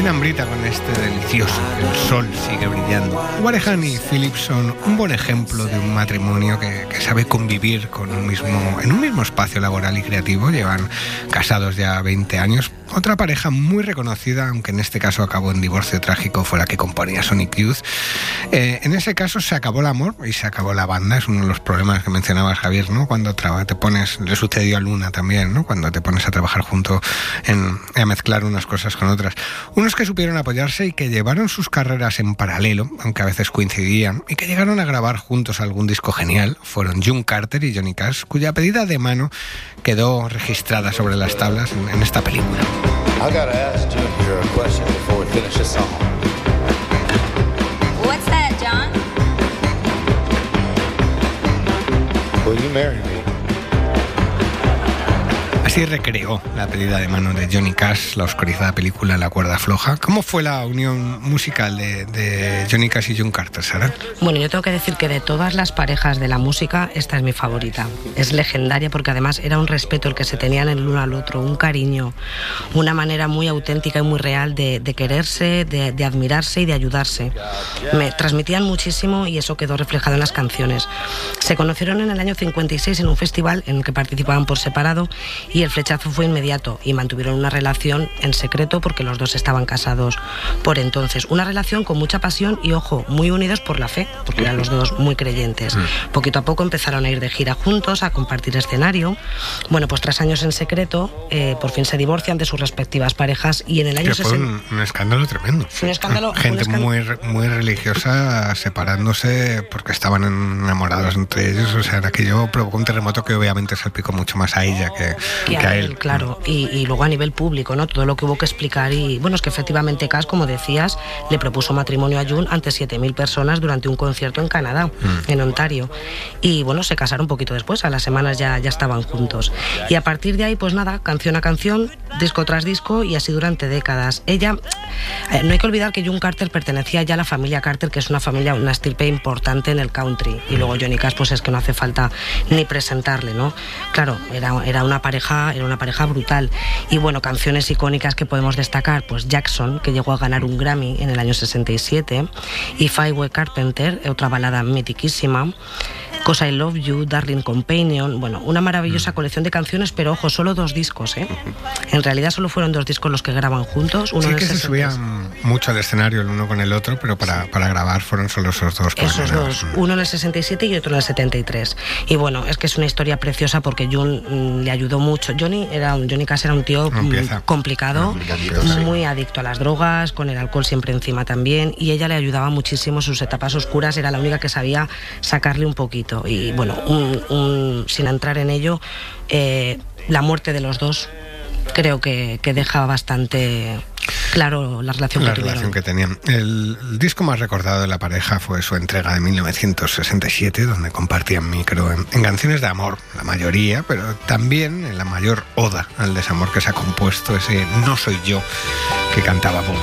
una hambrita con este delicioso, el sol sigue brillando. Warehan y Phillips son un buen ejemplo de un matrimonio que sabe convivir en un mismo espacio laboral y creativo. Llevan casados ya 20 años. Otra pareja muy reconocida, aunque en este caso acabó en divorcio trágico, fue la que componía Sonic Youth. En ese caso se acabó el amor y se acabó la banda. Es uno de los problemas que mencionabas, Javier, ¿no? Cuando te pones, le sucedió a Luna también, ¿no? Cuando te pones a trabajar junto a mezclar unas cosas con otras. Unos que supieron apoyarse y que llevaron sus carreras en paralelo, aunque a veces coincidían, y que llegaron a grabar juntos algún disco genial, fueron June Carter y Johnny Cash, cuya pedida de mano quedó registrada sobre las tablas en esta película. I gotta ask June here a question before we finish this song. What's that, John? Will you marry me? Así recreó la pedida de mano de Johnny Cash, la oscurizada película La cuerda floja. ¿Cómo fue la unión musical de Johnny Cash y June Carter, Sara? Bueno, yo tengo que decir que de todas las parejas de la música, esta es mi favorita. Es legendaria porque además era un respeto el que se tenían el uno al otro, un cariño, una manera muy auténtica y muy real de quererse, de admirarse y de ayudarse. Me transmitían muchísimo y eso quedó reflejado en las canciones. Se conocieron en el año 56 en un festival en el que participaban por separado y el flechazo fue inmediato y mantuvieron una relación en secreto porque los dos estaban casados por entonces. Una relación con mucha pasión y, ojo, muy unidos por la fe, porque eran los dos muy creyentes. Poquito a poco empezaron a ir de gira juntos, a compartir escenario. Bueno, pues tras años en secreto, por fin se divorcian de sus respectivas parejas y en el año 60... Fue un escándalo tremendo. Fue un escándalo. Gente muy religiosa separándose porque estaban enamorados entre ellos. O sea, aquello provocó un terremoto que obviamente salpicó mucho más a ella que a él. Claro, y luego a nivel público, ¿no? Todo lo que hubo que explicar y, bueno, es que efectivamente Cash, como decías, le propuso matrimonio a June ante 7.000 personas durante un concierto en Canadá, en Ontario. Y, bueno, se casaron un poquito después, a las semanas ya estaban juntos. Y a partir de ahí, pues nada, canción a canción, disco tras disco y así durante décadas. Ella, no hay que olvidar que June Carter pertenecía ya a la familia Carter, que es una familia, una estirpe importante en el country. Y luego Johnny Cash, pues es que no hace falta ni presentarle, ¿no? Claro, era una pareja brutal. Y bueno, canciones icónicas que podemos destacar, pues Jackson, que llegó a ganar un Grammy en el año 67, y Five Carpenter, otra balada mitiquísima, 'Cause I Love You, Darling Companion, bueno, una maravillosa colección de canciones, pero ojo, solo 2 discos, ¿eh? En realidad solo fueron 2 discos los que graban juntos. Uno sí que se subían mucho al escenario el uno con el otro, pero para grabar fueron solo esos dos. Esos dos, uno en el 67 y otro en el 73. Y bueno, es que es una historia preciosa porque June le ayudó mucho. Johnny Cash era un tío complicado, muy adicto a las drogas, con el alcohol siempre encima también, y ella le ayudaba muchísimo en sus etapas oscuras, era la única que sabía sacarle un poquito. Y bueno, sin entrar en ello, la muerte de los dos creo que deja bastante claro la relación que tenían. El disco más recordado de la pareja fue su entrega de 1967, donde compartían micro en canciones de amor, la mayoría, pero también en la mayor oda al desamor que se ha compuesto, ese No soy yo que cantaba Bob